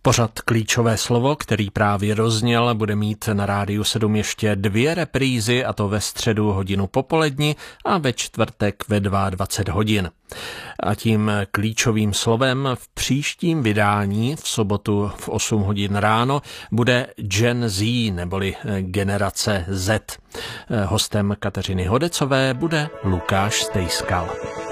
Pořad Klíčové slovo, který právě rozněl, bude mít na Rádiu 7 ještě 2 reprízy, a to ve středu hodinu popolední a ve čtvrtek ve 22 hodin. A tím klíčovým slovem v příštím vydání v sobotu v 8 hodin ráno bude Gen Z, neboli generace Z. Hostem Kateřiny Hodecové bude Lukáš Stejskal.